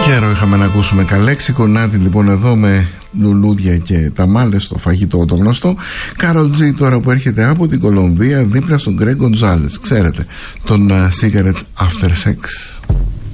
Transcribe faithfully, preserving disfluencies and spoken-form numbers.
Καιρό είχαμε να ακούσουμε καλέξικο. Νάτι λοιπόν εδώ με λουλούδια και ταμάλες, το φαγητό το γνωστό. Κάρολ Τζι τώρα που έρχεται από την Κολομβία δίπλα στον Γκρέγκ Γκονζάλες. Ξέρετε, τον uh, Cigarettes After Sex.